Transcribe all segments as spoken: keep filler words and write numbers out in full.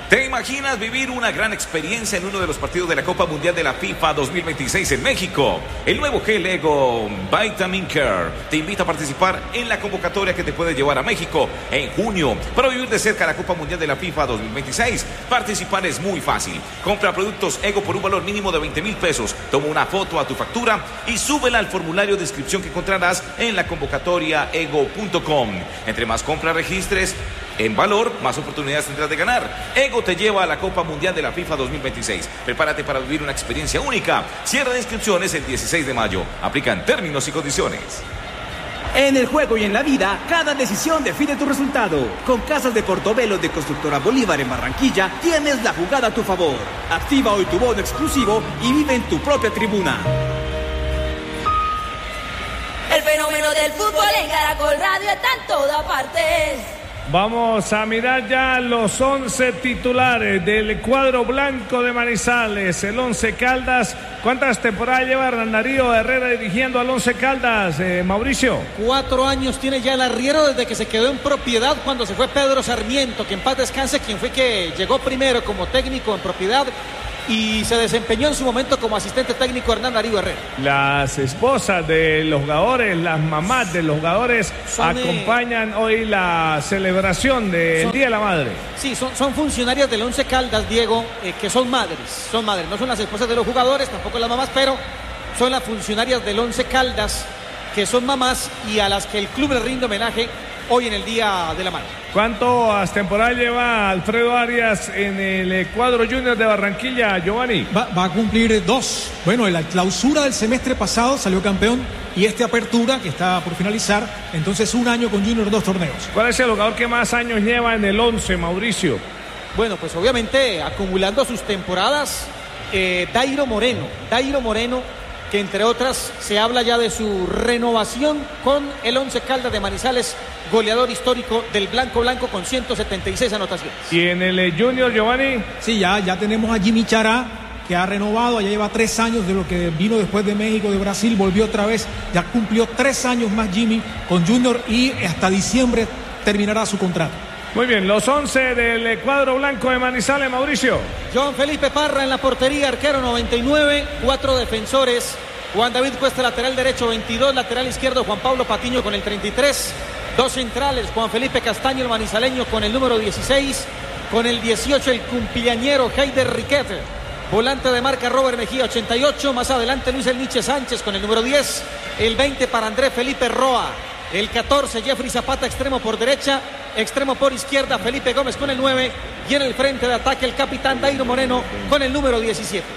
¿Te imaginas vivir una gran experiencia en uno de los partidos de la Copa Mundial de la FIFA dos mil veintiséis en México? El nuevo gel Ego Vitamin Care te invita a participar en la convocatoria que te puede llevar a México en junio para vivir de cerca la Copa Mundial de la FIFA dos mil veintiséis. Participar es muy fácil. Compra productos Ego por un valor mínimo de veinte mil pesos. Toma una foto a tu factura y súbela al formulario de inscripción que encontrarás en la convocatoria ego punto com. Entre más compras registres en valor, más oportunidades tendrás de ganar. Ego te lleva a la Copa Mundial de la FIFA dos mil veintiséis. Prepárate para vivir una experiencia única. Cierre de inscripciones el dieciséis de mayo. Aplican términos y condiciones. En el juego y en la vida, cada decisión define tu resultado. Con Casas de Portobelo de Constructora Bolívar en Barranquilla, tienes la jugada a tu favor. Activa hoy tu bono exclusivo y vive en tu propia tribuna. El fenómeno del fútbol en Caracol Radio está en todas partes. Vamos a mirar ya los once titulares del cuadro blanco de Manizales, el Once Caldas. ¿Cuántas temporadas lleva Hernán Darío Herrera dirigiendo al Once Caldas, eh, Mauricio? Cuatro años tiene ya el arriero desde que se quedó en propiedad cuando se fue Pedro Sarmiento, que en paz descanse, quien fue que llegó primero como técnico en propiedad y se desempeñó en su momento como asistente técnico Hernán Darío Herrera. Las esposas de los jugadores, las mamás de los jugadores son, acompañan eh, hoy la celebración del son, Día de la Madre. Sí, son, son funcionarias del Once Caldas, Diego, eh, que son madres, son madres, no son las esposas de los jugadores, tampoco las mamás, pero son las funcionarias del Once Caldas, que son mamás y a las que el club le rinde homenaje hoy en el Día de la Madre. ¿Cuántas temporadas lleva Alfredo Arias en el cuadro junior de Barranquilla, Giovanni? Va, va a cumplir dos. Bueno, en la clausura del semestre pasado salió campeón y esta apertura que está por finalizar, entonces un año con Junior, dos torneos. ¿Cuál es el jugador que más años lleva en el once, Mauricio? Bueno, pues obviamente acumulando sus temporadas, eh, Dairo Moreno, Dairo Moreno, que entre otras se habla ya de su renovación con el Once Caldas de Manizales, goleador histórico del Blanco Blanco con ciento setenta y seis anotaciones. ¿Y en el Junior, Giovanni? Sí, ya, ya tenemos a Jimmy Chará, que ha renovado, ya lleva tres años de lo que vino después de México, de Brasil, volvió otra vez, ya cumplió tres años más Jimmy con Junior y hasta diciembre terminará su contrato. Muy bien, los once del cuadro blanco de Manizales, Mauricio. John Felipe Parra en la portería, arquero noventa y nueve, cuatro defensores. Juan David Cuesta, lateral derecho veintidós, lateral izquierdo Juan Pablo Patiño con el treinta y tres. Dos centrales, Juan Felipe Castaño, el manizaleño, con el número dieciséis. Con el dieciocho, el cumpillañero Heider Riquet. Volante de marca Robert Mejía, ochenta y ocho. Más adelante Luis El Nietzsche Sánchez con el número diez. El veinte para Andrés Felipe Roa. El catorce, Jeffrey Zapata, extremo por derecha. Extremo por izquierda, Felipe Gómez con el nueve. Y en el frente de ataque, el capitán Dairo Moreno con el número diecisiete.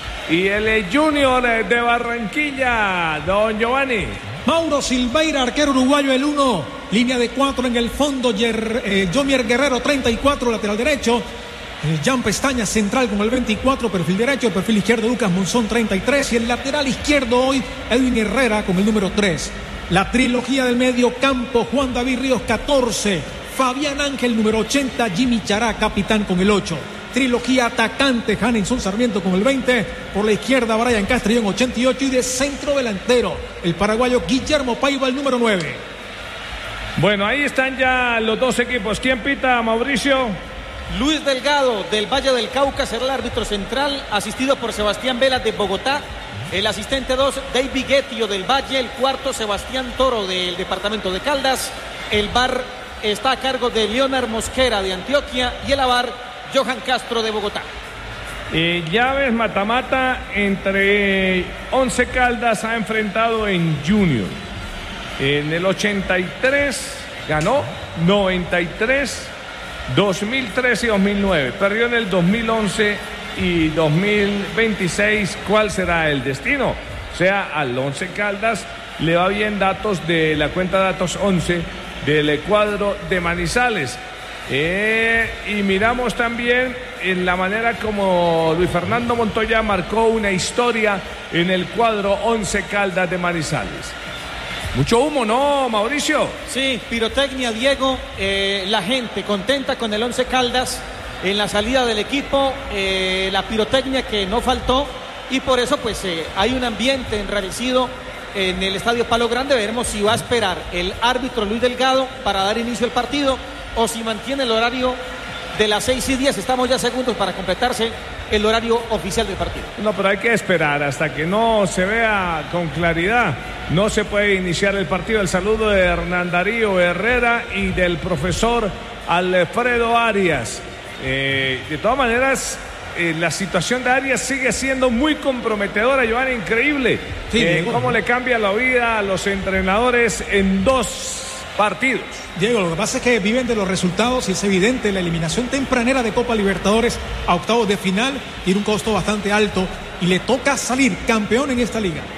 Y el Junior de Barranquilla, don Giovanni. Mauro Silveira, arquero uruguayo, el uno. Línea de cuatro en el fondo. Yer, eh, Jomier Guerrero, treinta y cuatro, lateral derecho. Eh, Jan Pestaña, central con el veinticuatro, perfil derecho. Perfil izquierdo, Lucas Monzón, treinta y tres. Y el lateral izquierdo hoy, Edwin Herrera con el número tres. La trilogía del medio campo, Juan David Ríos, catorce. Fabián Ángel, número ochenta. Jimmy Chará, capitán con el ocho. Trilogía atacante, Hanninson Sarmiento con el veinte. Por la izquierda, Brian Castrillón, ochenta y ocho. Y de centro delantero, el paraguayo Guillermo Paiva, el número nueve. Bueno, ahí están ya los dos equipos. ¿Quién pita, Mauricio? Luis Delgado, del Valle del Cauca, será el árbitro central, asistido por Sebastián Vela, de Bogotá. El asistente dos, David Guettio, del Valle. El cuarto, Sebastián Toro, del departamento de Caldas. El V A R está a cargo de Leonard Mosquera, de Antioquia. Y el A V A R, Johan Castro, de Bogotá. Eh, llaves mata-mata entre Once Caldas ha enfrentado en Junior. En el ochenta y tres ganó, noventa y tres, dos mil tres y dos mil nueve. Perdió en el dos mil once y dos mil veintiséis. ¿Cuál será el destino? O sea, al Once Caldas le va bien datos de la cuenta datos once del cuadro de Manizales. Eh, y miramos también en la manera como Luis Fernando Montoya marcó una historia en el cuadro Once Caldas de Manizales. Mucho humo, ¿no, Mauricio? Sí, pirotecnia, Diego. Eh, la gente contenta con el Once Caldas en la salida del equipo. Eh, la pirotecnia que no faltó. Y por eso, pues, eh, hay un ambiente enrarecido en el Estadio Palo Grande. Veremos si va a esperar el árbitro Luis Delgado para dar inicio al partido o si mantiene el horario de las seis y diez. Estamos ya segundos para completarse el horario oficial del partido. No, pero hay que esperar hasta que no se vea con claridad. No se puede iniciar el partido. El saludo de Hernán Darío Herrera y del profesor Alfredo Arias. Eh, de todas maneras, eh, la situación de Arias sigue siendo muy comprometedora, Giovanni, increíble. Sí, eh, cómo le cambia la vida a los entrenadores en dos partidos. Diego, lo que pasa es que viven de los resultados y es evidente la eliminación tempranera de Copa Libertadores a octavos de final tiene un costo bastante alto y le toca salir campeón en esta liga.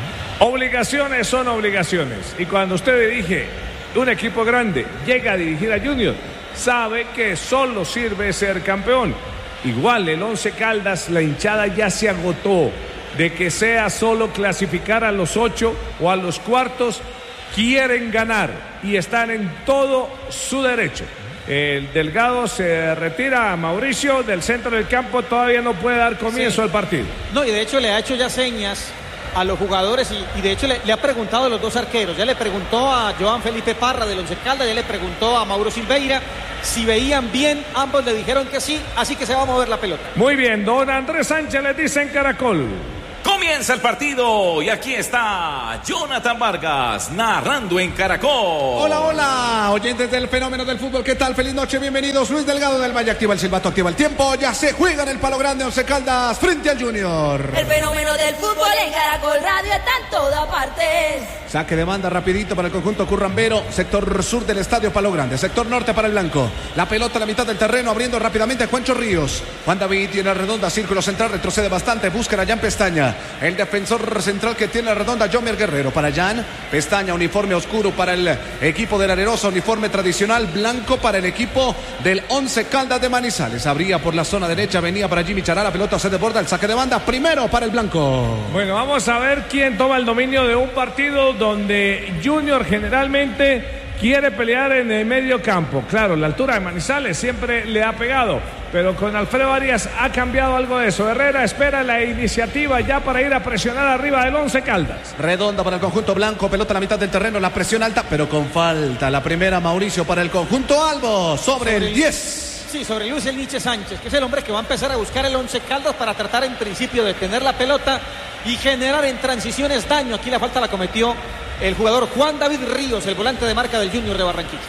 Obligaciones son obligaciones, y cuando usted dirige un equipo grande, llega a dirigir a Junior, sabe que solo sirve ser campeón. Igual el Once Caldas, la hinchada ya se agotó de que sea solo clasificar a los ocho o a los cuartos. Quieren ganar y están en todo su derecho. El Delgado se retira a Mauricio del centro del campo, todavía no puede dar comienzo sí. al partido. No, y de hecho le ha hecho ya señas a los jugadores y, y de hecho le, le ha preguntado a los dos arqueros. Ya le preguntó a Joan Felipe Parra del Once Caldas, ya le preguntó a Mauro Silveira si veían bien, ambos le dijeron que sí, así que se va a mover la pelota. Muy bien, don Andrés Sánchez le dice en Caracol. Comienza el partido y aquí está Jonathan Vargas narrando en Caracol. Hola, hola, oyentes del fenómeno del fútbol, ¿qué tal? Feliz noche, bienvenidos. Luis Delgado del Valle activa el silbato, activa el tiempo. Ya se juega en el Palo Grande Once Caldas frente al Junior. El fenómeno del fútbol en Caracol Radio está en todas partes. Saque de banda rapidito para el conjunto currambero, sector sur del estadio Palo Grande, sector norte para el blanco. La pelota a la mitad del terreno, abriendo rápidamente a Juancho Ríos. Juan David tiene la redonda, círculo central, retrocede bastante, busca a Jan Pestaña. El defensor central que tiene la redonda, Jomier Guerrero. Para Jan Pestaña, uniforme oscuro para el equipo de la Arenosa, uniforme tradicional blanco para el equipo del Once Caldas de Manizales. Abría por la zona derecha, venía para Jimmy Chará, la pelota se desborda, el saque de banda, primero para el blanco. Bueno, vamos a ver quién toma el dominio de un partido donde Junior generalmente quiere pelear en el medio campo. Claro, la altura de Manizales siempre le ha pegado, pero con Alfredo Arias ha cambiado algo de eso. Herrera espera la iniciativa ya para ir a presionar arriba del Once Caldas. Redonda para el conjunto blanco, pelota a la mitad del terreno, la presión alta, pero con falta. La primera, Mauricio, para el conjunto albo, sobre, sobre el diez. Sí, sobre Luis El Nietzsche Sánchez, que es el hombre que va a empezar a buscar el Once Caldas para tratar en principio de tener la pelota y generar en transiciones daño. Aquí la falta la cometió el jugador Juan David Ríos, el volante de marca del Junior de Barranquilla.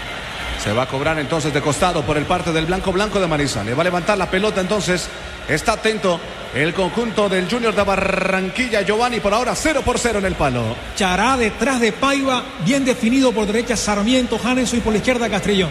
Se va a cobrar entonces de costado por el parte del blanco blanco de Manizales. Va a levantar la pelota entonces. Está atento el conjunto del Junior de Barranquilla. Giovanni, por ahora cero por cero en el palo. Chará detrás de Paiva, bien definido por derecha Sarmiento, Hanenson y por la izquierda Castrillón.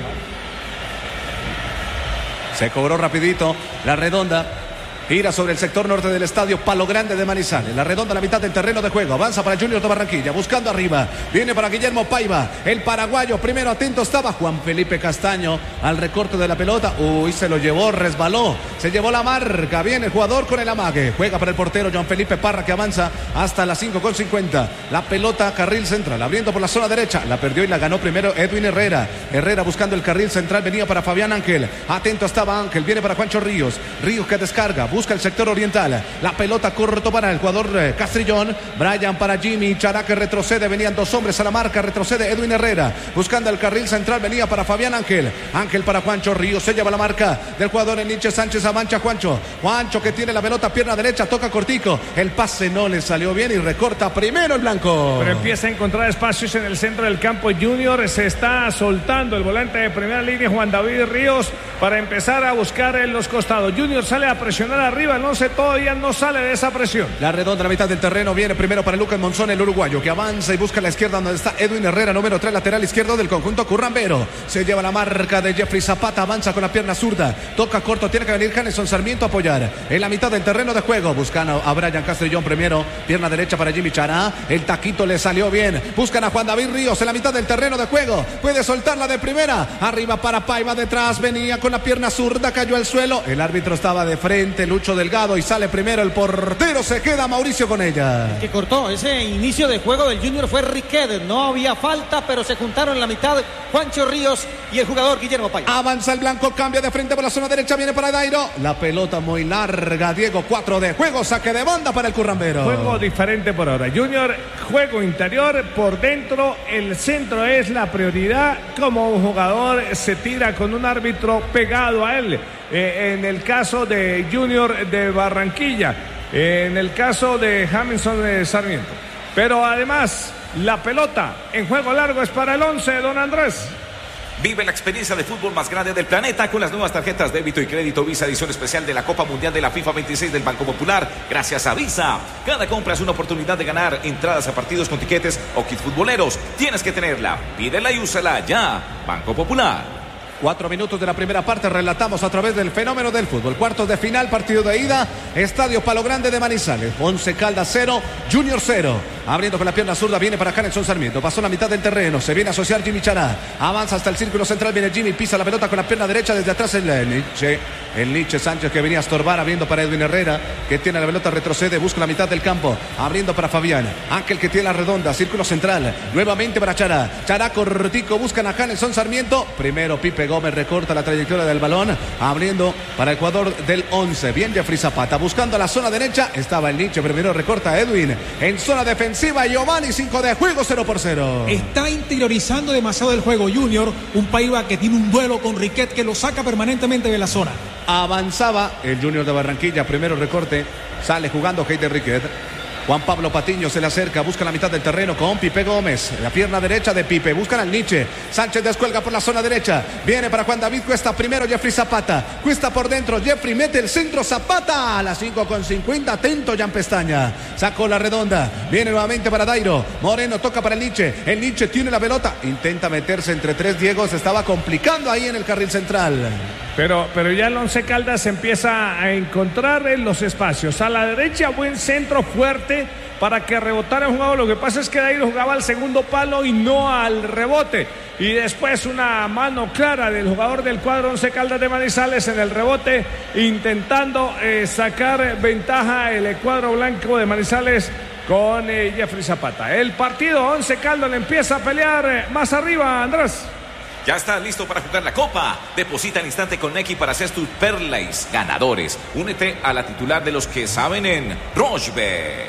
Se cobró rapidito la redonda. Gira sobre el sector norte del estadio Palo Grande de Manizales. La redonda a la mitad del terreno de juego. Avanza para Junior de Barranquilla. Buscando arriba. Viene para Guillermo Paiva. El paraguayo. Primero atento estaba Juan Felipe Castaño al recorte de la pelota. Uy, se lo llevó, resbaló. Se llevó la marca. Viene el jugador con el amague. Juega para el portero Juan Felipe Parra, que avanza hasta las cinco con cincuenta. La pelota carril central. Abriendo por la zona derecha. La perdió y la ganó primero Edwin Herrera. Herrera buscando el carril central. Venía para Fabián Ángel. Atento estaba Ángel. Viene para Juancho Ríos. Ríos que descarga. Busca el sector oriental. La pelota corto para el jugador eh, Castrillón. Brian para Jimmy Chará, que retrocede. Venían dos hombres a la marca. Retrocede Edwin Herrera. Buscando el carril central. Venía para Fabián Ángel. Ángel para Juancho Ríos. Se lleva la marca del jugador El Nietzsche Sánchez. Avancha Juancho. Juancho que tiene la pelota, pierna derecha. Toca cortico. El pase no le salió bien y recorta primero el blanco. Pero empieza a encontrar espacios en el centro del campo. Junior se está soltando el volante de primera línea, Juan David Ríos, para empezar a buscar en los costados. Junior sale a presionar arriba. El once todavía no sale de esa presión. La redonda a la mitad del terreno viene primero para Lucas Monzón, el uruguayo, que avanza y busca la izquierda donde está Edwin Herrera, número tres, lateral izquierdo del conjunto currambero. Se lleva la marca de Jeffrey Zapata, avanza con la pierna zurda, toca corto, tiene que venir Hanenson Sarmiento a apoyar en la mitad del terreno de juego. Buscan a Brian Castrillón primero, pierna derecha para Jimmy Chará, el taquito le salió bien. Buscan a Juan David Ríos en la mitad del terreno de juego, puede soltarla de primera, arriba para Paiva, detrás venía con la pierna zurda, cayó al suelo, el árbitro estaba de frente, Lucho Delgado y sale primero el portero, se queda Mauricio con ella. Que cortó ese inicio de juego del Junior fue Riquet, no había falta, pero se juntaron en la mitad Juancho Ríos y el jugador Guillermo Paiva. Avanza el blanco, cambia de frente por la zona derecha, viene para Dairo. La pelota muy larga, Diego, cuatro de juego, saque de banda para el currambero. Juego diferente por ahora. Junior, juego interior, por dentro, el centro es la prioridad. Como un jugador se tira con un árbitro pegado a él. Eh, en el caso de Junior de Barranquilla, eh, en el caso de Jameson de Sarmiento. Pero además, la pelota en juego largo es para el once, don Andrés. Vive la experiencia de fútbol más grande del planeta con las nuevas tarjetas débito y crédito Visa edición especial de la Copa Mundial de la FIFA veintiséis del Banco Popular. Gracias a Visa. Cada compra es una oportunidad de ganar entradas a partidos con tiquetes o kits futboleros. Tienes que tenerla. Pídela y úsala ya. Banco Popular. Cuatro minutos de la primera parte, relatamos a través del fenómeno del fútbol. Cuartos de final, partido de ida, Estadio Palo Grande de Manizales. Once Caldas cero, Junior cero. Abriendo con la pierna zurda, viene para Hanelson Sarmiento. Pasó la mitad del terreno, se viene a asociar Jimmy Chará. Avanza hasta el círculo central, viene Jimmy, pisa la pelota con la pierna derecha desde atrás el Nietzsche. El Nietzsche Sánchez que venía a estorbar, abriendo para Edwin Herrera, que tiene la pelota, retrocede, busca la mitad del campo. Abriendo para Fabián. Ángel que tiene la redonda, círculo central. Nuevamente para Chará. Chará cortico, buscan a Hanelson Sarmiento. Primero Pipe Gómez recorta la trayectoria del balón, abriendo para el jugador del once. Bien Jeffrey Zapata, buscando la zona derecha. Estaba el Nietzsche, primero recorta a Edwin. En zona defensiva, Giovanni, cinco de juego, cero por cero. Está interiorizando demasiado el juego Junior. Un Paiva que tiene un duelo con Riquet que lo saca permanentemente de la zona. Avanzaba el Junior de Barranquilla, primero recorte. Sale jugando Heider Riquet. Juan Pablo Patiño se le acerca, busca la mitad del terreno con Pipe Gómez. La pierna derecha de Pipe, buscan al Nietzsche. Sánchez descuelga por la zona derecha. Viene para Juan David Cuesta, primero Jeffrey Zapata. Cuesta por dentro, Jeffrey mete el centro, Zapata. A las cinco con cincuenta, atento Jan Pestaña. Sacó la redonda, viene nuevamente para Dairo. Moreno toca para el Nietzsche. El Nietzsche tiene la pelota. Intenta meterse entre tres, Diego. Se estaba complicando ahí en el carril central. Pero, pero ya el Once Caldas empieza a encontrar en los espacios. A la derecha, buen centro fuerte para que rebotara el jugador. Lo que pasa es que Dairo jugaba al segundo palo y no al rebote. Y después una mano clara del jugador del cuadro Once Caldas de Manizales en el rebote, intentando eh, sacar ventaja el cuadro blanco de Manizales con eh, Jeffrey Zapata. El partido Once Caldas le empieza a pelear eh, más arriba, Andrés. Ya está listo para jugar la Copa. Deposita al instante con Nequi para hacer tus perlas ganadores. Únete a la titular de los que saben en Rochebet.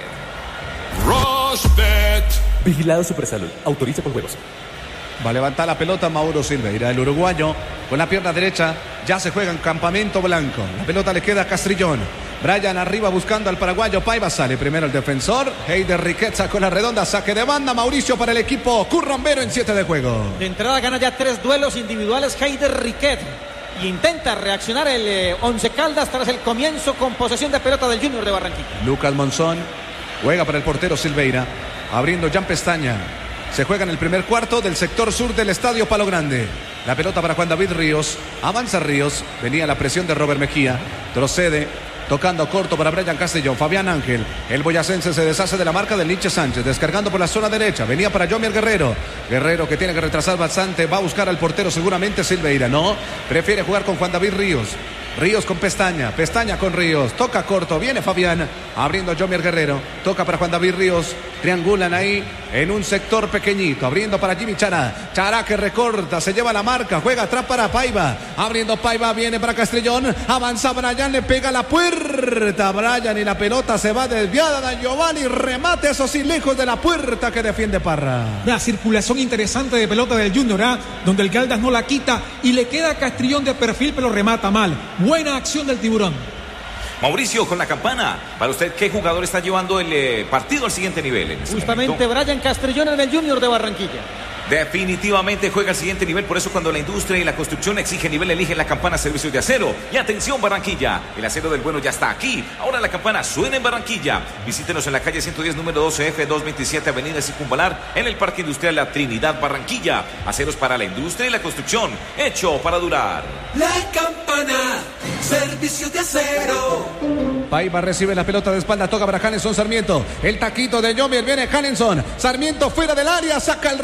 Rochebet. Vigilado Supersalud. Autoriza con juegos. Va a levantar la pelota Mauro Silveira, el uruguayo, con la pierna derecha. Ya se juega en campamento blanco. La pelota le queda a Castrillón. Brian arriba buscando al paraguayo Paiva. Sale primero el defensor. Heider Riquet sacó la redonda. Saque de banda Mauricio para el equipo currambero en siete de juego. De entrada gana ya tres duelos individuales Heider Riquet. Y intenta reaccionar el eh, Once Caldas tras el comienzo con posesión de pelota del Junior de Barranquilla. Lucas Monzón juega para el portero Silveira. Abriendo Jan Pestaña. Se juega en el primer cuarto del sector sur del Estadio Palo Grande. La pelota para Juan David Ríos. Avanza Ríos. Venía la presión de Robert Mejía. Procede. Tocando corto para Brian Castellón. Fabián Ángel. El boyacense se deshace de la marca del Nietzsche Sánchez. Descargando por la zona derecha. Venía para Jomier Guerrero. Guerrero que tiene que retrasar bastante. Va a buscar al portero seguramente Silveira. No. Prefiere jugar con Juan David Ríos. Ríos con Pestaña. Pestaña con Ríos. Toca corto. Viene Fabián. Abriendo Jomier Guerrero. Toca para Juan David Ríos. Triangulan ahí en un sector pequeñito. Abriendo para Jimmy Chará. Chará que recorta. Se lleva la marca. Juega atrás para Paiva. Abriendo Paiva. Viene para Castrillón. Avanza Brian. Le pega la puerta. Brian y la pelota se va desviada. Dan Giovanni. Remate. Eso sí, lejos de la puerta que defiende Parra. Una circulación interesante de pelota del Junior, ¿eh? Donde el Caldas no la quita y le queda a Castrillón de perfil, pero remata mal. Buena acción del tiburón. Mauricio, con la campana, para usted, ¿qué jugador está llevando el eh, partido al siguiente nivel? En este Justamente momento? Brian Castrillón en el Junior de Barranquilla. Definitivamente juega al siguiente nivel, por eso cuando la industria y la construcción exige nivel, elige la campana Servicios de Acero. Y atención Barranquilla, el acero del bueno ya está aquí. Ahora la campana suena en Barranquilla. Visítenos en la calle ciento diez, número doce F, doscientos veintisiete, Avenida Circunvalar, en el Parque Industrial La Trinidad, Barranquilla. Aceros para la industria y la construcción, hecho para durar. La campana, Servicios de Acero. Paiva recibe la pelota de espalda, toca para Hanelson Sarmiento. El taquito de Jomier, viene Hanelson. Sarmiento fuera del área, saca el remate.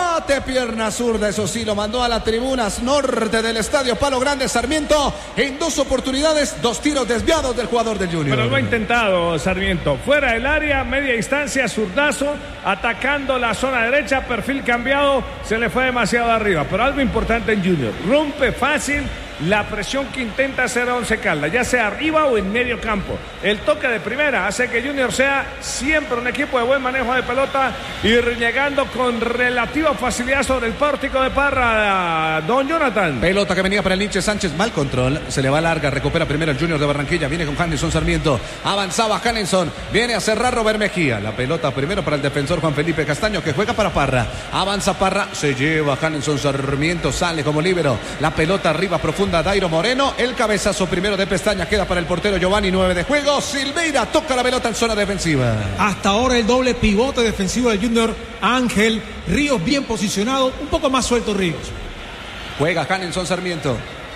remate, pierna zurda, eso sí, lo mandó a las tribunas norte del estadio Palo Grande Sarmiento. En dos oportunidades, dos tiros desviados del jugador del Junior. Pero lo ha intentado Sarmiento. Fuera del área, media distancia, zurdazo, atacando la zona derecha, perfil cambiado, se le fue demasiado arriba. Pero algo importante en Junior, rompe fácil la presión que intenta hacer Once Caldas, ya sea arriba o en medio campo. El toque de primera hace que Junior sea siempre un equipo de buen manejo de pelota y llegando con relativa facilidad sobre el pórtico de Parra, don Jonathan. Pelota que venía para el Nietzsche Sánchez, mal control, se le va larga, recupera primero el Junior de Barranquilla, viene con Hanelson Sarmiento, avanzaba Hanelson, viene a cerrar Robert Mejía, la pelota primero para el defensor Juan Felipe Castaño que juega para Parra, avanza Parra, se lleva Hanelson Sarmiento, sale como líbero, la pelota arriba profunda Dairo Moreno, el cabezazo primero de Pestaña queda para el portero Giovanni, nueve de juego. Silveira toca la pelota en zona defensiva. Hasta ahora el doble pivote defensivo del Junior, Ángel Ríos bien posicionado, un poco más suelto Ríos. Juega Hanelson Sarmiento.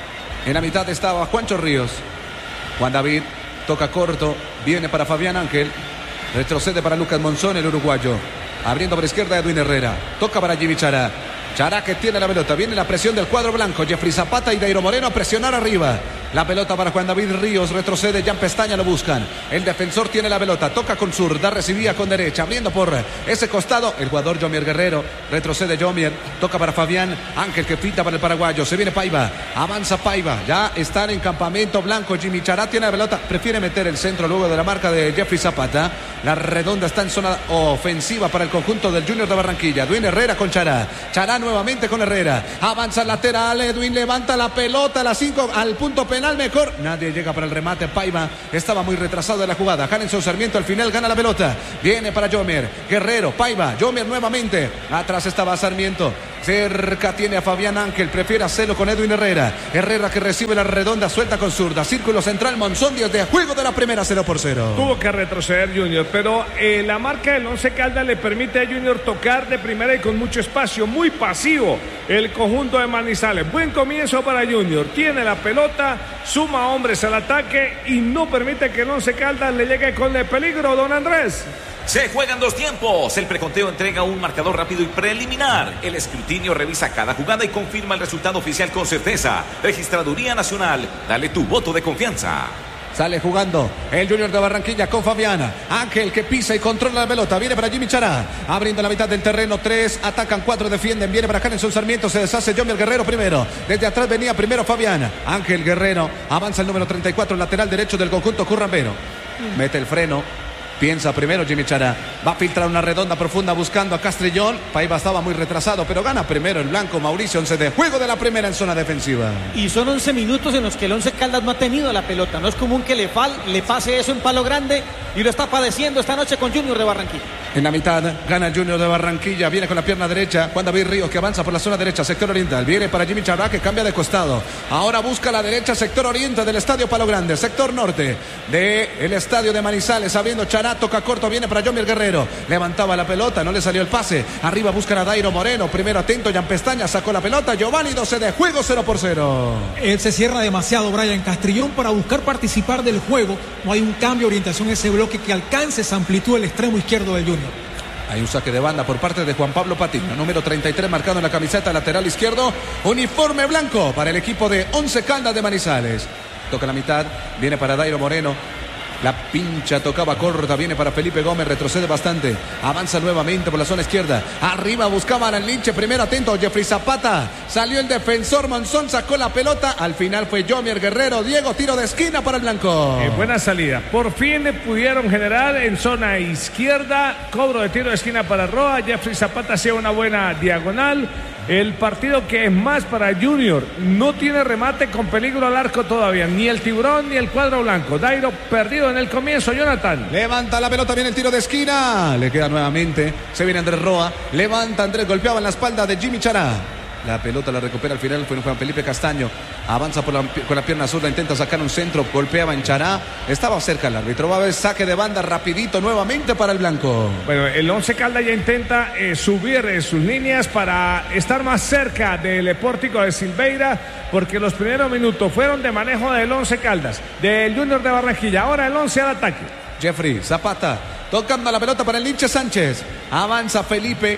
En la mitad estaba Juancho Ríos. Juan David toca corto, viene para Fabián Ángel, retrocede para Lucas Monzón, el uruguayo. Abriendo por izquierda Edwin Herrera, toca para Jimmy Chará. Chará que tiene la pelota, viene la presión del cuadro blanco, Jeffrey Zapata y Dairo Moreno a presionar arriba. La pelota para Juan David Ríos, retrocede, Jan Pestaña lo buscan. El defensor tiene la pelota, toca con zurda, recibía con derecha, abriendo por ese costado el jugador Jomier Guerrero, retrocede Jomier, toca para Fabián Ángel que pinta para el paraguayo, se viene Paiva, avanza Paiva, ya están en campamento blanco, Jimmy Chará tiene la pelota, prefiere meter el centro luego de la marca de Jeffrey Zapata. La redonda está en zona ofensiva para el conjunto del Junior de Barranquilla. Edwin Herrera con Chará, Chará nuevamente con Herrera, avanza el lateral, Edwin levanta la pelota a las cinco al punto penal, mejor, nadie llega para el remate, Paiva estaba muy retrasado de la jugada, Hanelson Sarmiento al final gana la pelota, viene para Jomier, Guerrero, Paiva, Jomier nuevamente, atrás estaba Sarmiento, cerca tiene a Fabián Ángel, prefiere hacerlo con Edwin Herrera, Herrera que recibe la redonda, suelta con zurda, círculo central, Monzón, diez de juego de la primera, cero por cero. Tuvo que retroceder Junior, pero eh, la marca del Once Caldas le permite a Junior tocar de primera y con mucho espacio, muy pasivo el conjunto de Manizales. Buen comienzo para Junior, tiene la pelota, suma hombres al ataque y no permite que el Once Caldas le llegue con el peligro, don Andrés. Se juegan dos tiempos. El preconteo entrega un marcador rápido y preliminar. El escrutinio revisa cada jugada y confirma el resultado oficial con certeza. Registraduría Nacional, dale tu voto de confianza. Sale jugando el Junior de Barranquilla con Fabiana Ángel que pisa y controla la pelota, viene para Jimmy Chará, abriendo la mitad del terreno, tres atacan, cuatro defienden, viene para Hanelson Sarmiento, se deshace Jomier Guerrero primero, desde atrás venía primero Fabiana Ángel Guerrero, avanza el número treinta y cuatro, lateral derecho del conjunto currambero, mete el freno, piensa primero Jimmy Chará, va a filtrar una redonda profunda buscando a Castrillón, Paiva estaba muy retrasado, pero gana primero el blanco Mauricio, once de juego de la primera en zona defensiva. Y son once minutos en los que el Once Caldas no ha tenido la pelota, no es común que le, fal, le pase eso en Palo Grande y lo está padeciendo esta noche con Junior de Barranquilla. En la mitad gana el Junior de Barranquilla, viene con la pierna derecha, Juan David Ríos que avanza por la zona derecha, sector oriental, viene para Jimmy Chará que cambia de costado, ahora busca la derecha, sector oriente del estadio Palo Grande, sector norte del estadio de Manizales, abriendo Chará, toca corto, viene para Jomier Guerrero, levantaba la pelota, no le salió el pase, arriba buscan a Dairo Moreno, primero atento, Jan Pestaña sacó la pelota, Giovanni, doce de juego, cero por cero. Él se cierra demasiado, Brian Castrillón, para buscar participar del juego, no hay un cambio de orientación en ese bloque que alcance esa amplitud del extremo izquierdo del Junior. Hay un saque de banda por parte de Juan Pablo Patiño, número treinta y tres marcado en la camiseta lateral izquierdo, uniforme blanco para el equipo de Once Caldas de Manizales. Toca la mitad, viene para Dairo Moreno, la pincha tocaba corta, viene para Felipe Gómez, retrocede bastante, avanza nuevamente por la zona izquierda, arriba buscaban al linche, primero atento Jeffrey Zapata, salió el defensor Monzón, sacó la pelota, al final fue Jomier Guerrero, Diego, tiro de esquina para el blanco. Eh, buena salida, por fin pudieron generar en zona izquierda, cobro de tiro de esquina para Roa, Jeffrey Zapata hacía una buena diagonal. El partido que es más para Junior, no tiene remate con peligro al arco todavía, ni el tiburón ni el cuadro blanco. Dairo perdido en el comienzo, Jonathan. Levanta la pelota, viene el tiro de esquina, le queda nuevamente, se viene Andrés Roa, levanta Andrés, golpeaba en la espalda de Jimmy Chará. La pelota la recupera al final, fue Juan Felipe Castaño, avanza por la, con la pierna zurda, intenta sacar un centro, golpeaba en Chará, estaba cerca el árbitro, va a haber saque de banda rapidito nuevamente para el blanco. Bueno, el Once Caldas ya intenta eh, subir eh, sus líneas para estar más cerca del pórtico de Silveira, porque los primeros minutos fueron de manejo del Once Caldas, del Junior de Barranquilla, ahora el Once al ataque. Jeffrey Zapata, tocando la pelota para el Nietzsche Sánchez, avanza Felipe,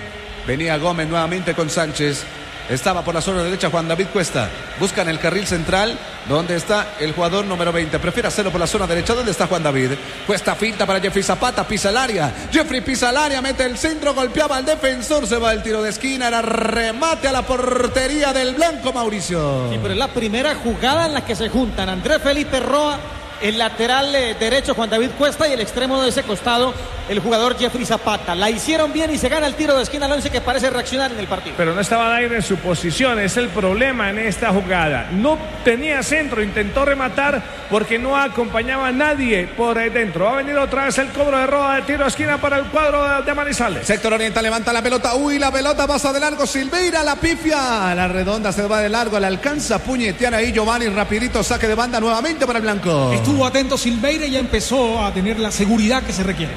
Venía Gómez nuevamente con Sánchez. Estaba por la zona derecha Juan David Cuesta. Buscan el carril central donde está el jugador número veinte. Prefiere hacerlo por la zona derecha. ¿Dónde está Juan David? Cuesta finta para Jeffrey Zapata. Pisa el área. Jeffrey pisa el área. Mete el centro. Golpeaba al defensor. Se va el tiro de esquina. Era remate a la portería del blanco, Mauricio. Sí, pero es la primera jugada en la que se juntan Andrés Felipe Roa, el lateral eh, derecho Juan David Cuesta y el extremo de ese costado el jugador Jeffrey Zapata. La hicieron bien y se gana el tiro de esquina al once que parece reaccionar en el partido. Pero no estaba Dair en su posición, es el problema en esta jugada. No tenía centro, intentó rematar porque no acompañaba a nadie por ahí dentro. Va a venir otra vez el cobro de Roa de tiro de esquina para el cuadro de, de Manizales. Sector oriental levanta la pelota. Uy, la pelota pasa de largo. Silveira la pifia. La redonda se va de largo. La alcanza a puñetear ahí Giovanni. Rapidito saque de banda nuevamente para el blanco. Estuvo atento Silveira y ya empezó a tener la seguridad que se requiere.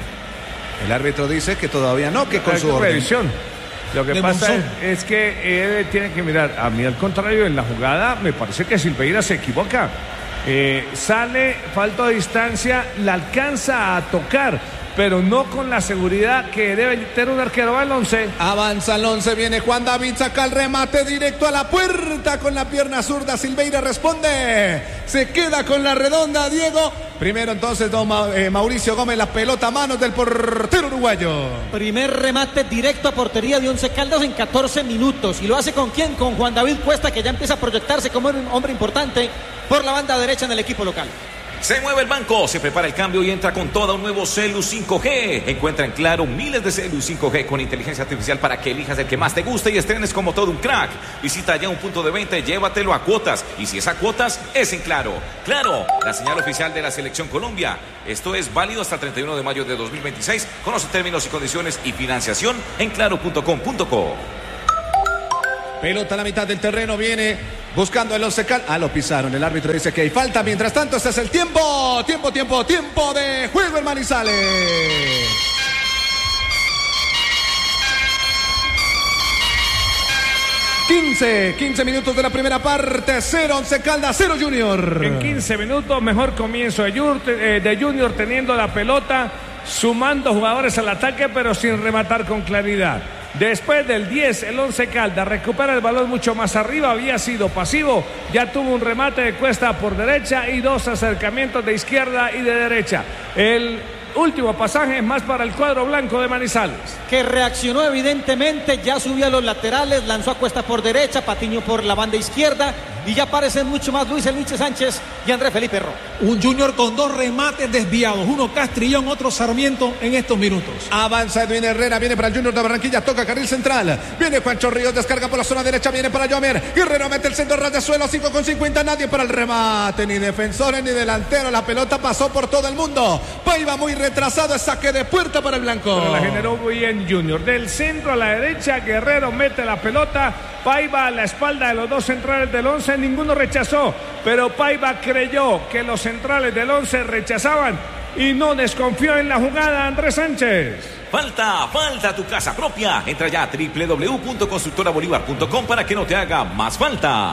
El árbitro dice que todavía no, que con su orden. Revisión. Lo que de pasa Monzón. es, es que él tiene que mirar. A mí al contrario, en la jugada me parece que Silveira se equivoca. Eh, sale, falta de distancia, la alcanza a tocar, pero no con la seguridad que debe tener un arquero. Va el once. Avanza el once, viene Juan David, saca el remate directo a la puerta con la pierna zurda. Silveira responde. Se queda con la redonda, Diego. Primero entonces don Ma- eh, Mauricio Gómez, la pelota a manos del portero uruguayo. Primer remate directo a portería de Once Caldas en catorce minutos. ¿Y lo hace con quién? Con Juan David Cuesta, que ya empieza a proyectarse como un hombre importante por la banda derecha en el equipo local. Se mueve el banco, se prepara el cambio y entra con todo un nuevo Celu cinco G. Encuentra en Claro miles de Celu cinco G con inteligencia artificial para que elijas el que más te guste y estrenes como todo un crack. Visita ya un punto de venta y llévatelo a cuotas. Y si es a cuotas, es en Claro. Claro, la señal oficial de la Selección Colombia. Esto es válido hasta el treinta y uno de mayo de dos mil veintiséis. Conoce términos y condiciones y financiación en claro punto com punto co. Pelota a la mitad del terreno, viene buscando el once cal. Ah, lo pisaron. El árbitro dice que hay falta. Mientras tanto, este es el tiempo. Tiempo, tiempo, tiempo de juego en Manizales. quince, quince minutos de la primera parte. Cero Once Caldas, cero Junior. En quince minutos, mejor comienzo de Junior, eh, de Junior teniendo la pelota, sumando jugadores al ataque, pero sin rematar con claridad. Después del diez, el Once Caldas recupera el balón mucho más arriba, había sido pasivo, ya tuvo un remate de Cuesta por derecha y dos acercamientos de izquierda y de derecha. El último pasaje es más para el cuadro blanco de Manizales. Que reaccionó evidentemente, ya subió a los laterales, lanzó a Cuesta por derecha, Patiño por la banda izquierda y ya aparecen mucho más Luis El Nietzsche Sánchez y Andrés Felipe Roa. Un Junior con dos remates desviados, uno Castrillón, otro Sarmiento en estos minutos. Avanza Edwin Herrera, viene para el Junior de Barranquilla, toca carril central. Viene Juancho Ríos, descarga por la zona derecha, viene para Yomer. Guerrero mete el centro, ras de suelo, cinco con cincuenta, nadie para el remate, ni defensores ni delantero. La pelota pasó por todo el mundo. Paiva muy retrasado, es saque de puerta para el blanco. Pero la generó bien Junior. Del centro a la derecha, Guerrero mete la pelota. Paiva a la espalda de los dos centrales del once, ninguno rechazó, pero Paiva creyó que los centrales del once rechazaban y no desconfió en la jugada Andrés Sánchez. Falta, falta tu casa propia. Entra ya a doble u doble u doble u punto constructora bolívar punto com para que no te haga más falta.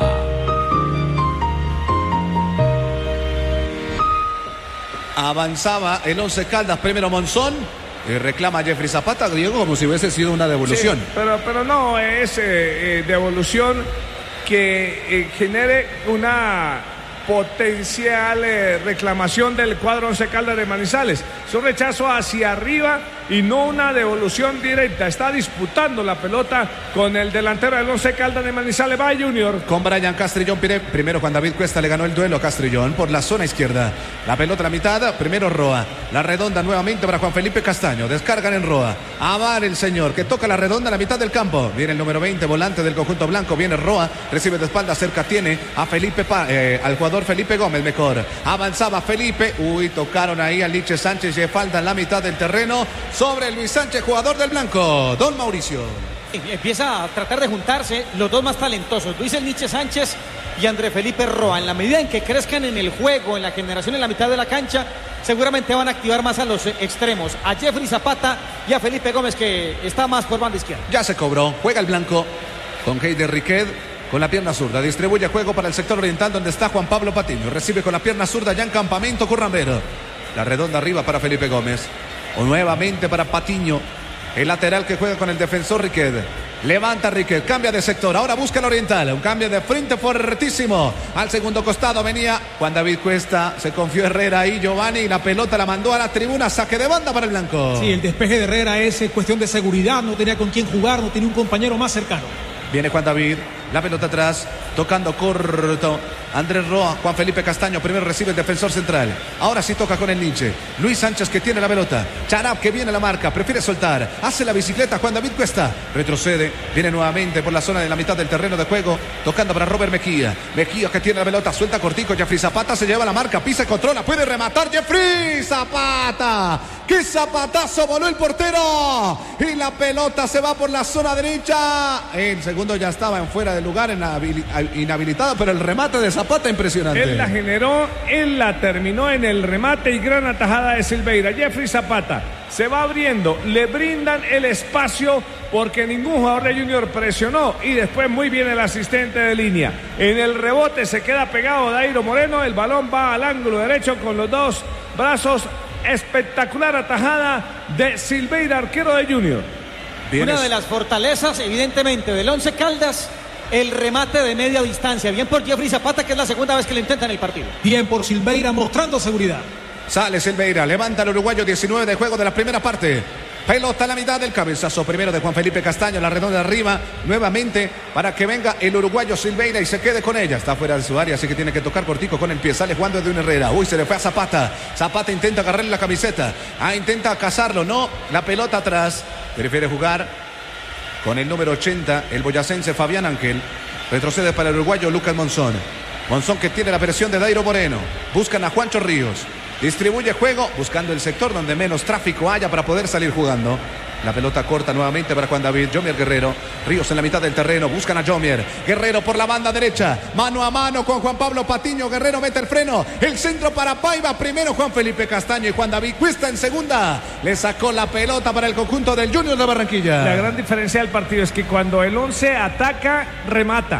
Avanzaba el Once Caldas, primero Monzón. Eh, reclama Jeffrey Zapata, Diego, como si hubiese sido una devolución. Sí, pero, pero no es eh, eh, devolución que eh, genere una potencial eh, reclamación del cuadro Once Caldas de Manizales. Es un rechazo hacia arriba y no una devolución directa. Está disputando la pelota con el delantero del Once Caldas de Manizales. Va Junior. Con Brian Castrillón, primero Juan David Cuesta le ganó el duelo a Castrillón por la zona izquierda. La pelota a la mitad, primero Roa. La redonda nuevamente para Juan Felipe Castaño. Descargan en Roa. Amar el señor que toca la redonda a la mitad del campo. Viene el número veinte, volante del conjunto blanco. Viene Roa, recibe de espalda, cerca tiene a Felipe, pa, eh, al jugador Felipe Gómez mejor. Avanzaba Felipe. Uy, tocaron ahí al Nietzsche Sánchez y falta en la mitad del terreno sobre Luis Sánchez, jugador del blanco. Don Mauricio. Empieza a tratar de juntarse los dos más talentosos, Luis El Nietzsche Sánchez y Andrés Felipe Roa. En la medida en que crezcan en el juego, en la generación en la mitad de la cancha, seguramente van a activar más a los extremos, a Jeffrey Zapata y a Felipe Gómez, que está más por banda izquierda. Ya se cobró, juega el blanco con Heider Riquet. Con la pierna zurda, distribuye juego para el sector oriental donde está Juan Pablo Patiño. Recibe con la pierna zurda ya en campamento Currambero. La redonda arriba para Felipe Gómez. O nuevamente para Patiño. El lateral que juega con el defensor Riquet. Levanta Riquet, cambia de sector, ahora busca el oriental, un cambio de frente fuertísimo. Al segundo costado venía Juan David Cuesta, se confió Herrera ahí, Giovanni, y la pelota la mandó a la tribuna, saque de banda para el blanco. Sí, el despeje de Herrera es cuestión de seguridad, no tenía con quién jugar, no tenía un compañero más cercano. Viene Juan David, la pelota atrás, tocando corto. Andrés Roa, Juan Felipe Castaño, primero recibe el defensor central. Ahora sí toca con el Nietzsche. Luis Sánchez que tiene la pelota. Charab que viene a la marca, prefiere soltar. Hace la bicicleta Juan David Cuesta. Retrocede, viene nuevamente por la zona de la mitad del terreno de juego. Tocando para Robert Mejía. Mejía que tiene la pelota, suelta cortico. Jeffrey Zapata se lleva la marca, pisa y controla. Puede rematar Jeffrey Zapata. ¡Qué zapatazo voló el portero! Y la pelota se va por la zona derecha. El segundo ya estaba en fuera de lugar, inhabilitado, pero el remate de Zapata impresionante. Él la generó, él la terminó en el remate y gran atajada de Silveira. Jeffrey Zapata se va abriendo, le brindan el espacio porque ningún jugador de Junior presionó y después muy bien el asistente de línea. En el rebote se queda pegado Dairo Moreno, el balón va al ángulo derecho con los dos brazos. Espectacular atajada de Silveira, arquero de Junior. Vienes. Una de las fortalezas, evidentemente, del Once Caldas, el remate de media distancia. Bien por Jeffrey Zapata, que es la segunda vez que lo intenta en el partido. Bien por Silveira, mostrando seguridad. Sale Silveira, levanta el uruguayo, diecinueve de juego de la primera parte. Pelota a la mitad del cabezazo primero de Juan Felipe Castaño, la redonda de arriba, nuevamente para que venga el uruguayo Silveira y se quede con ella. Está fuera de su área, así que tiene que tocar cortico con el pie. Sale jugando de un Herrera. Uy, se le fue a Zapata. Zapata intenta agarrarle la camiseta. Ah, intenta cazarlo. No, la pelota atrás. Prefiere jugar con el número ochenta, el boyacense Fabián Ángel. Retrocede para el uruguayo Lucas Monzón. Monzón que tiene la presión de Dairo Moreno. Buscan a Juancho Ríos. Distribuye juego buscando el sector donde menos tráfico haya para poder salir jugando. La pelota corta nuevamente para Juan David. Jomier Guerrero. Ríos en la mitad del terreno. Buscan a Jomier. Guerrero por la banda derecha. Mano a mano con Juan Pablo Patiño. Guerrero mete el freno. El centro para Paiva. Primero Juan Felipe Castaño y Juan David Cuesta en segunda. Le sacó la pelota para el conjunto del Junior de Barranquilla. La gran diferencia del partido es que cuando el once ataca, remata.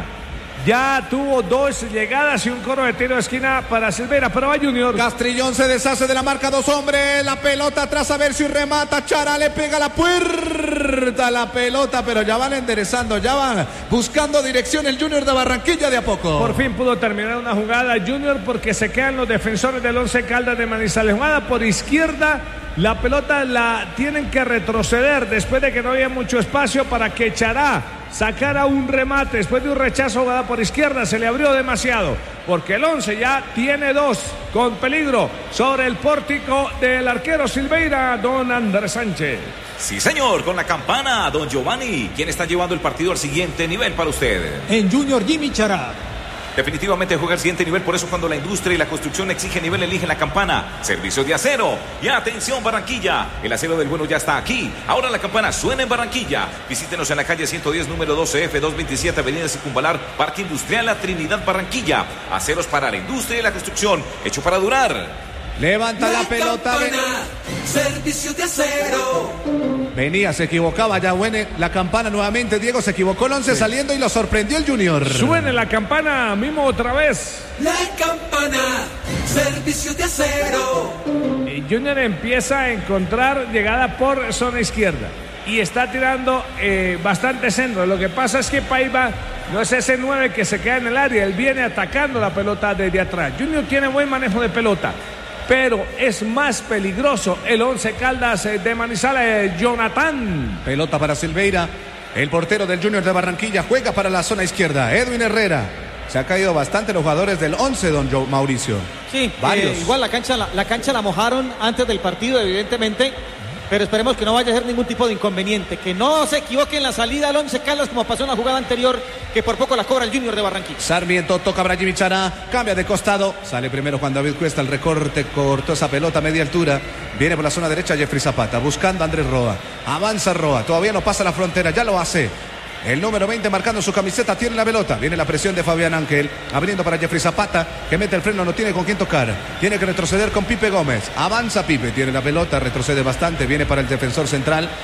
Ya tuvo dos llegadas y un coro de tiro de esquina para Silveira, pero va Junior. Castrillón se deshace de la marca, dos hombres, la pelota atrás a ver si remata. Chara le pega la puerta, la pelota, pero ya van enderezando, ya van buscando dirección el Junior de Barranquilla de a poco. Por fin pudo terminar una jugada Junior porque se quedan los defensores del Once Caldas de Manizales. Jugada por izquierda. La pelota la tienen que retroceder después de que no había mucho espacio para que Chará sacara un remate. Después de un rechazo jugada por izquierda se le abrió demasiado porque el once ya tiene dos con peligro sobre el pórtico del arquero Silveira, don Andrés Sánchez. Sí, señor, con la campana, don Giovanni. ¿Quién está llevando el partido al siguiente nivel para usted? En Junior, Jimmy Chará. Definitivamente juega al siguiente nivel, por eso cuando la industria y la construcción exigen nivel, eligen la campana. Servicio de acero. Y atención Barranquilla, el acero del bueno ya está aquí. Ahora la campana suena en Barranquilla. Visítenos en la calle ciento diez, número doce F, doscientos veintisiete, Avenida Circunvalar, Parque Industrial La Trinidad, Barranquilla. Aceros para la industria y la construcción, hecho para durar. Levanta la, la pelota. Campana, servicio de acero. Venía, se equivocaba ya, bueno, la campana nuevamente. Diego se equivocó el once sí. Saliendo y lo sorprendió el Junior. Suene la campana, mismo otra vez. La campana, servicio de acero. El Junior empieza a encontrar llegada por zona izquierda y está tirando eh, bastante centro. Lo que pasa es que Paiva no es ese nueve que se queda en el área, él viene atacando la pelota desde atrás. Junior tiene buen manejo de pelota, pero es más peligroso el Once Caldas de Manizales, Jonathan. Pelota para Silveira, el portero del Junior de Barranquilla, juega para la zona izquierda, Edwin Herrera. Se ha caído bastante los jugadores del once, don Joe Mauricio. Sí, varios. Eh, igual la cancha la, la cancha la mojaron antes del partido, evidentemente. Pero esperemos que no vaya a ser ningún tipo de inconveniente. Que no se equivoque en la salida al Once Caldas como pasó en la jugada anterior, que por poco la cobra el Junior de Barranquilla. Sarmiento toca para Jimmy Chará, cambia de costado. Sale primero Juan David Cuesta, el recorte, cortó esa pelota a media altura. Viene por la zona derecha Jeffrey Zapata, buscando a Andrés Roa. Avanza Roa, todavía no pasa la frontera, ya lo hace. El número veinte marcando su camiseta, tiene la pelota. Viene la presión de Fabián Ángel, abriendo para Jeffrey Zapata, que mete el freno, no tiene con quién tocar. Tiene que retroceder con Pipe Gómez. Avanza Pipe, tiene la pelota, retrocede bastante. Viene para el defensor central.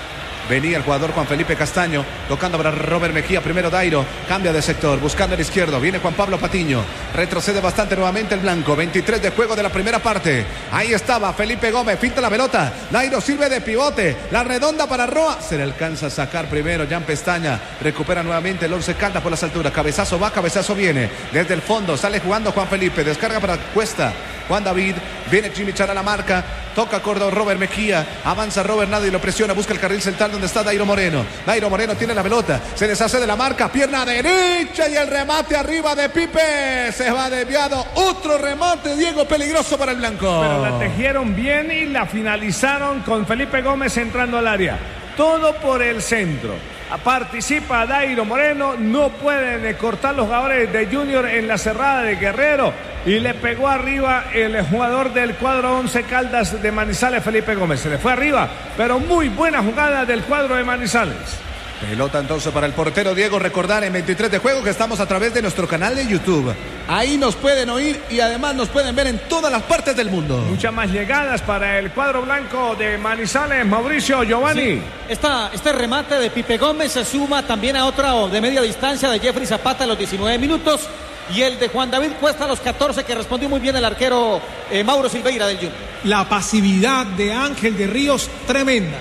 Venía el jugador Juan Felipe Castaño, tocando para Robert Mejía, primero Dairo, cambia de sector, buscando el izquierdo, viene Juan Pablo Patiño, retrocede bastante nuevamente el blanco, veintitrés de juego de la primera parte, ahí estaba Felipe Gómez, finta la pelota, Dairo sirve de pivote, la redonda para Roa, se le alcanza a sacar primero Jan Pestaña, recupera nuevamente el Once Caldas por las alturas, cabezazo va, cabezazo viene, desde el fondo, sale jugando Juan Felipe, descarga para Cuesta, Juan David, viene Jimmy Char a la marca, toca Córdoba Robert Mejía, avanza Robert, nadie lo presiona, busca el carril central donde está Dairo Moreno, Dairo Moreno tiene la pelota, se deshace de la marca, pierna derecha y el remate arriba de Pipe, se va desviado, otro remate, Diego, peligroso para el blanco. Pero la tejieron bien y la finalizaron con Felipe Gómez entrando al área, todo por el centro. Participa Dairo Moreno, no pueden cortar los jugadores de Junior en la cerrada de Guerrero y le pegó arriba el jugador del cuadro Once Caldas de Manizales, Felipe Gómez. Se le fue arriba, pero muy buena jugada del cuadro de Manizales. Pelota entonces para el portero Diego. Recordar en veintitrés de juego que estamos a través de nuestro canal de YouTube. Ahí nos pueden oír y además nos pueden ver en todas las partes del mundo. Muchas más llegadas para el cuadro blanco de Manizales, Mauricio Giovanni. Sí, esta, este remate de Pipe Gómez se suma también a otra de media distancia de Jeffrey Zapata a los diecinueve minutos y el de Juan David Cuesta a los catorce, que respondió muy bien el arquero eh, Mauro Silveira del Junior. La pasividad de Ángel de Ríos, tremenda.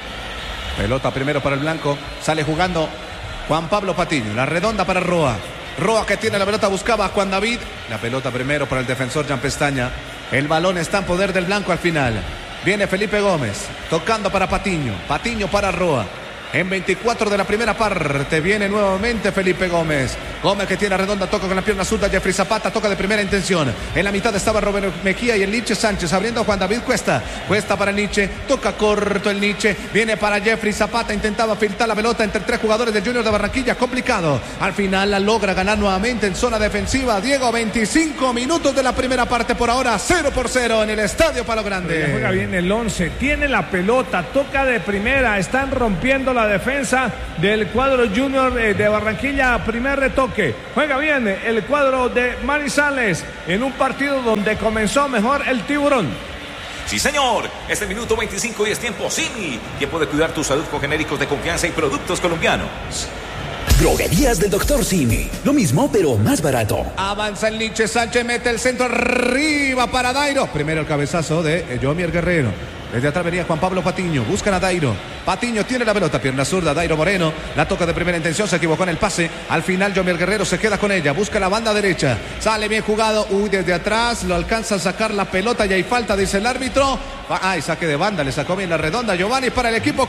Pelota primero para el blanco, sale jugando Juan Pablo Patiño, la redonda para Roa. Roa que tiene la pelota, buscaba a Juan David. La pelota primero para el defensor Jan Pestaña. El balón está en poder del blanco al final. Viene Felipe Gómez, tocando para Patiño. Patiño para Roa. En veinticuatro de la primera parte viene nuevamente Felipe Gómez. Gómez que tiene redonda, toca con la pierna zurda. Jeffrey Zapata toca de primera intención. En la mitad estaba Robert Mejía y el Nietzsche Sánchez abriendo a Juan David Cuesta. Cuesta para Nietzsche, toca corto el Nietzsche. Viene para Jeffrey Zapata, intentaba filtrar la pelota entre tres jugadores del Junior de Barranquilla. Complicado. Al final la logra ganar nuevamente en zona defensiva. Diego, veinticinco minutos de la primera parte por ahora. cero por cero en el Estadio Palo Grande. Juega bien el once, tiene la pelota, toca de primera. Están rompiendo la La defensa del cuadro Junior de Barranquilla, primer retoque, juega bien el cuadro de Manizales en un partido donde comenzó mejor el Tiburón. Sí, señor, este minuto veinticinco y es tiempo Simi, tiempo de cuidar tu salud con genéricos de confianza y productos colombianos. Droguerías del doctor Simi, lo mismo pero más barato. Avanza el Nietzsche Sánchez, mete el centro arriba para Dairo, primero el cabezazo de Jomier Guerrero. Desde atrás venía Juan Pablo Patiño, buscan a Dairo. Patiño tiene la pelota, pierna zurda, Dairo Moreno. La toca de primera intención, se equivocó en el pase. Al final, Jomier Guerrero se queda con ella, busca la banda derecha. Sale bien jugado, uy, desde atrás, lo alcanza a sacar la pelota y hay falta, dice el árbitro. Ay, saque de banda, le sacó bien la redonda Giovanni para el equipo